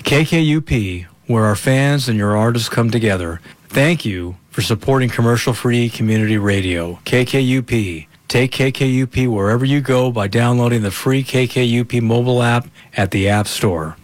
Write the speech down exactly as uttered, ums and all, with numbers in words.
K K U P, where our fans and your artists come together. Thank you for supporting commercial-free community radio. K K U P. Take K K U P wherever you go by downloading the free K K U P mobile app at the App Store.